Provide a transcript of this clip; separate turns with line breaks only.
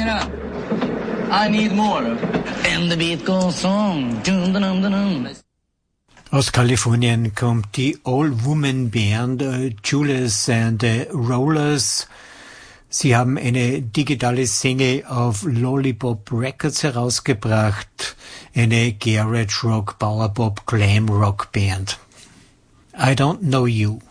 California, I need more. And the beat goes on.
Aus Kalifornien kommt die All-Woman-Band Julius and the Rollers. Sie haben eine digitale Single auf Lollipop Records herausgebracht, eine Garage Rock, Power Pop, Glam Rock Band. I Don't Know You.